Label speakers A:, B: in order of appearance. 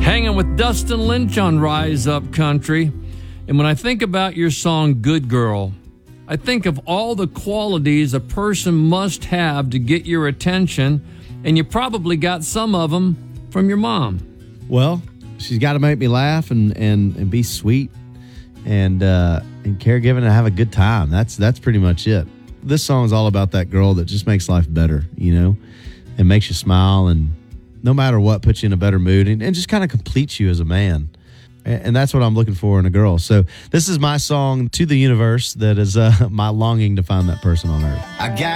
A: Hanging with Dustin Lynch on Rise Up Country. And when I think about your song, Good Girl, I think of all the qualities a person must have to get your attention, and you probably got some of them from your mom.
B: Well, she's got to make me laugh and be sweet and caregiving and have a good time. That's pretty much it. This song is all about that girl that just makes life better, and makes you smile, and no matter what, puts you in a better mood and just kind of completes you as a man. And that's what I'm looking for in a girl. So this is my song to the universe that is my longing to find that person on earth.
C: I got